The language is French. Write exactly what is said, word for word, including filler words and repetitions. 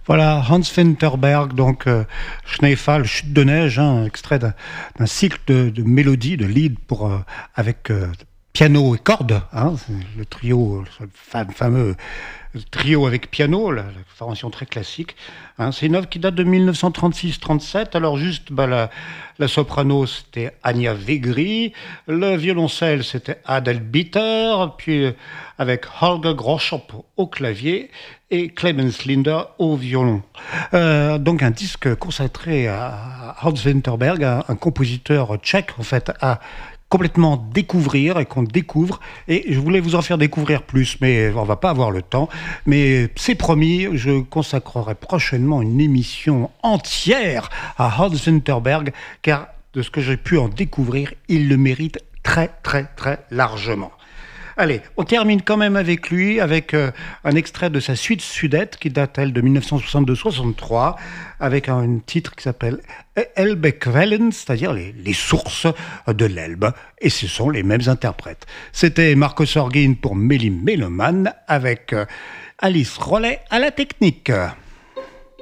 Voilà, Hans Winterberg, donc euh, Schneefall, Chute de neige, hein, extrait d'un, d'un cycle de, de mélodies, de lead pour, euh, avec euh, piano et cordes, hein, c'est le trio, le fam- fameux trio avec piano, la, la formation très classique. Hein, c'est une œuvre qui date de dix-neuf cent trente-six trente-sept. Alors juste, bah, la, la soprano, c'était Anja Wegry, le violoncelle, c'était Adel Bitter, puis euh, avec Holger Groschop au clavier et Clemens Linder au violon. Euh, donc un disque consacré à Hans Winterberg, un, un compositeur tchèque en fait, à complètement découvrir et qu'on découvre, et je voulais vous en faire découvrir plus, mais on va pas avoir le temps, mais c'est promis, je consacrerai prochainement une émission entière à Hans Winterberg, car de ce que j'ai pu en découvrir, il le mérite très très très largement. Allez, on termine quand même avec lui, avec euh, un extrait de sa suite Sudette, qui date, elle, de dix-neuf cent soixante-deux soixante-trois, avec un, un titre qui s'appelle Elbequellen, c'est-à-dire les, les sources de l'Elbe, et ce sont les mêmes interprètes. C'était Marco Sorgin pour Mélim Méloman, avec euh, Alice Rollet à la technique.